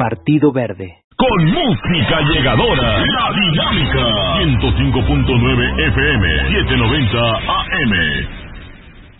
Partido Verde. Con música llegadora, La Dinámica, 105.9 FM, 790 AM.